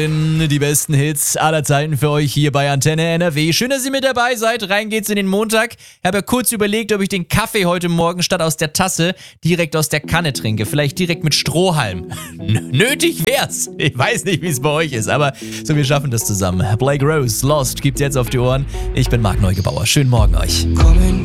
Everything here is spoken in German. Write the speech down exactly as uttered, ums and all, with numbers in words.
Die besten Hits aller Zeiten für euch hier bei Antenne N R W. Schön, dass ihr mit dabei seid. Rein geht's in den Montag. Ich habe ja kurz überlegt, ob ich den Kaffee heute Morgen statt aus der Tasse direkt aus der Kanne trinke. Vielleicht direkt mit Strohhalm. N- nötig wär's. Ich weiß nicht, wie es bei euch ist, aber so, wir schaffen das zusammen. Blake Rose, Lost, gibt's jetzt auf die Ohren. Ich bin Marc Neugebauer. Schönen Morgen euch.